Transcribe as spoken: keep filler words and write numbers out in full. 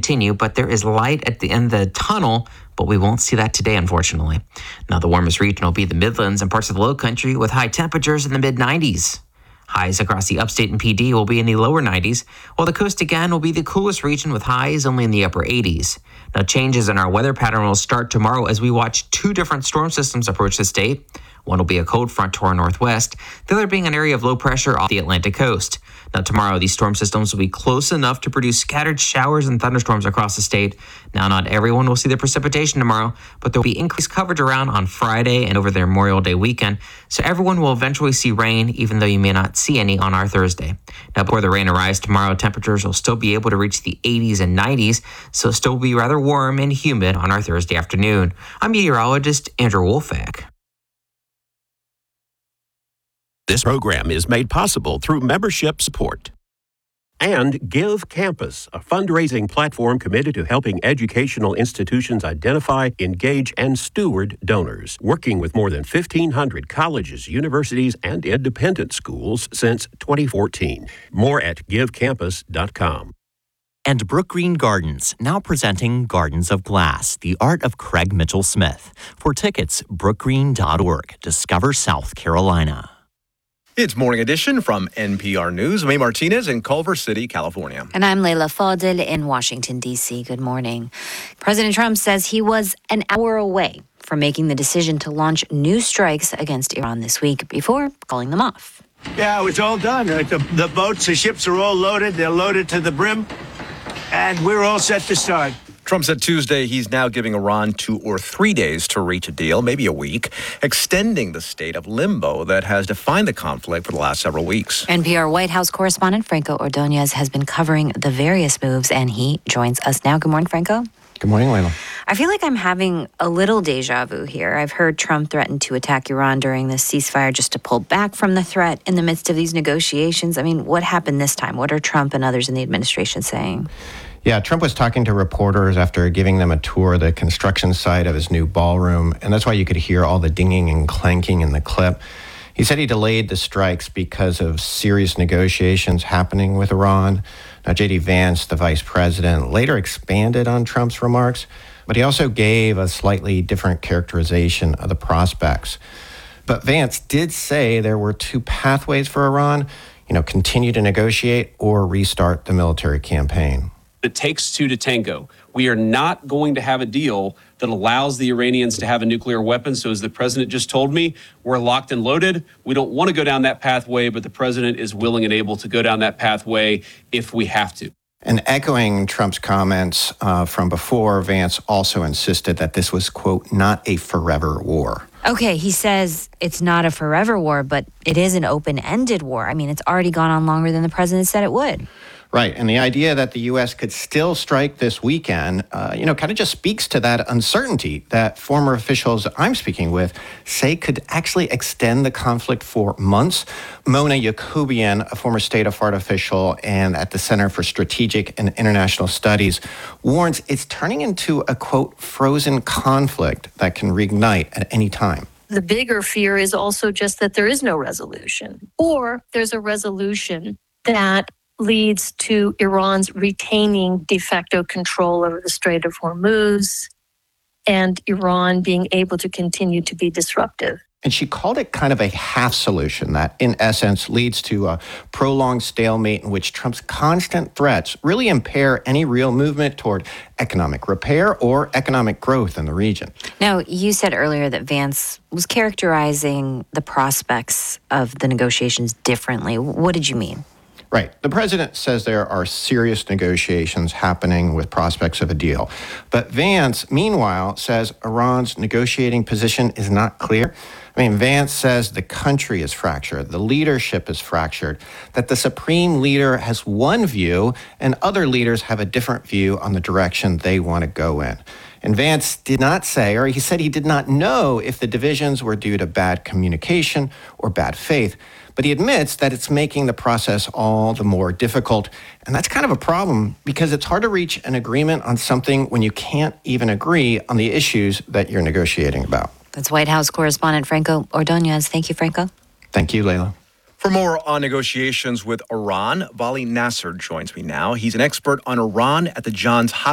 continue, but there is light at the end of the tunnel, but we won't see that today, unfortunately. Now, the warmest region will be the Midlands and parts of the Low Country with high temperatures in the mid nineties. Highs across the upstate and P D will be in the lower nineties, while the coast again will be the coolest region with highs only in the upper eighties. Now, changes in our weather pattern will start tomorrow as we watch two different storm systems approach the state. One will be a cold front to our northwest, the other being an area of low pressure off the Atlantic coast. Now, tomorrow, these storm systems will be close enough to produce scattered showers and thunderstorms across the state. Now, not everyone will see the precipitation tomorrow, but there will be increased coverage around on Friday and over the Memorial Day weekend, so everyone will eventually see rain, even though you may not see any on our Thursday. Now, before the rain arrives tomorrow, temperatures will still be able to reach the eighties and nineties, so it'll still be rather warm and humid on our Thursday afternoon. I'm meteorologist Andrew Wolfak. This program is made possible through membership support. And Give Campus, a fundraising platform committed to helping educational institutions identify, engage, and steward donors, working with more than fifteen hundred colleges, universities, and independent schools since twenty fourteen. More at give campus dot com. And Brook Green Gardens, now presenting Gardens of Glass, the art of Craig Mitchell Smith. For tickets, brook green dot org. Discover South Carolina. It's Morning Edition from N P R News. May Martinez in Culver City, California. And I'm Layla Fadil in Washington, D C. Good morning. President Trump says he was an hour away from making the decision to launch new strikes against Iran this week before calling them off. Yeah, it's all done. The, the boats, the ships are all loaded. They're loaded to the brim. And we're all set to start. Trump said Tuesday he's now giving Iran two or three days to reach a deal, maybe a week, extending the state of limbo that has defined the conflict for the last several weeks. N P R White House correspondent Franco Ordonez has been covering the various moves, and he joins us now. Good morning, Franco. Good morning, Layla. I feel like I'm having a little deja vu here. I've heard Trump threaten to attack Iran during this ceasefire just to pull back from the threat in the midst of these negotiations. I mean, what happened this time? What are Trump and others in the administration saying? Yeah, Trump was talking to reporters after giving them a tour of the construction site of his new ballroom, and that's why you could hear all the dinging and clanking in the clip. He said he delayed the strikes because of serious negotiations happening with Iran. Now, J D Vance, the vice president, later expanded on Trump's remarks, but he also gave a slightly different characterization of the prospects. But Vance did say there were two pathways for Iran, you know, continue to negotiate or restart the military campaign. It takes two to tango. We are not going to have a deal that allows the Iranians to have a nuclear weapon. So as the president just told me, we're locked and loaded. We don't want to go down that pathway, but the president is willing and able to go down that pathway if we have to. And echoing Trump's comments uh, from before, Vance also insisted that this was, quote, not a forever war. Okay, he says it's not a forever war, but it is an open-ended war. I mean, it's already gone on longer than the president said it would. Right, and the idea that the U S could still strike this weekend, uh, you know, kind of just speaks to that uncertainty that former officials I'm speaking with say could actually extend the conflict for months. Mona Yacoubian, a former state of art official and at the Center for Strategic and International Studies, warns it's turning into a, quote, frozen conflict that can reignite at any time. The bigger fear is also just that there is no resolution, or there's a resolution that leads to Iran's retaining de facto control over the Strait of Hormuz and Iran being able to continue to be disruptive. And she called it kind of a half solution that, in essence, leads to a prolonged stalemate in which Trump's constant threats really impair any real movement toward economic repair or economic growth in the region. Now, you said earlier that Vance was characterizing the prospects of the negotiations differently. What did you mean? Right. The president says there are serious negotiations happening with prospects of a deal. But Vance, meanwhile, says Iran's negotiating position is not clear. I mean, Vance says the country is fractured, the leadership is fractured, that the supreme leader has one view and other leaders have a different view on the direction they want to go in. And Vance did not say, or he said he did not know if the divisions were due to bad communication or bad faith. But he admits that it's making the process all the more difficult. And that's kind of a problem because it's hard to reach an agreement on something when you can't even agree on the issues that you're negotiating about. That's White House correspondent Franco Ordonez. Thank you, Franco. Thank you, Layla. For more on negotiations with Iran, Vali Nasser joins me now. He's an expert on Iran at the Johns Hopkins